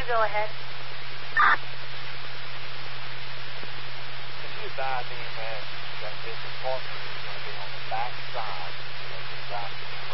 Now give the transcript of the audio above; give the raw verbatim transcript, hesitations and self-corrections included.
go ahead. If you buy me a match, that this apartment is going to be on the back side, so they can drive to the